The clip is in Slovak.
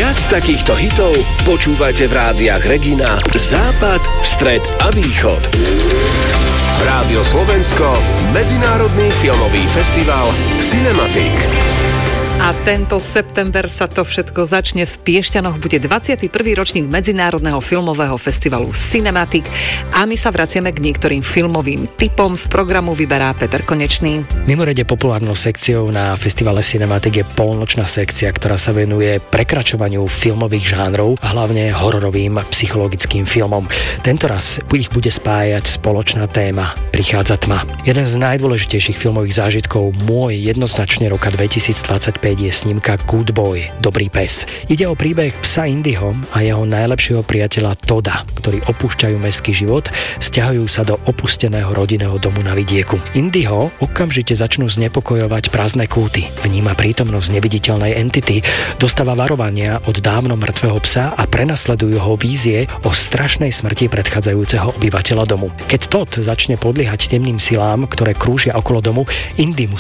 Viac takýchto hitov počúvajte v rádiách Regina, Západ, Stred a Východ. Rádio Slovensko, Medzinárodný filmový festival Cinematic. A tento september sa to všetko začne. V Piešťanoch bude 21. ročník Medzinárodného filmového festivalu Cinematic a my sa vraciame k niektorým filmovým tipom. Z programu vyberá Peter Konečný. Mimoriadne populárnou sekciou na festivale Cinematic je polnočná sekcia, ktorá sa venuje prekračovaniu filmových žánrov a hlavne hororovým psychologickým filmom. Tentoraz ich bude spájať spoločná téma Prichádza tma. Jeden z najdôležitejších filmových zážitkov môj jednoznačne roka 2025 je snímka Good Boy, Dobrý pes. Ide o príbeh psa Indyho a jeho najlepšieho priateľa Toda, ktorí opúšťajú mestský život, sťahujú sa do opusteného rodinného domu na vidieku. Indyho okamžite začnú znepokojovať prázdne kúty. Vníma prítomnosť neviditeľnej entity, dostáva varovania od dávno mŕtvého psa a prenasledujú ho vízie o strašnej smrti predchádzajúceho obyvateľa domu. Keď Todd začne podliehať temným silám, ktoré krúžia okolo domu, Indy mu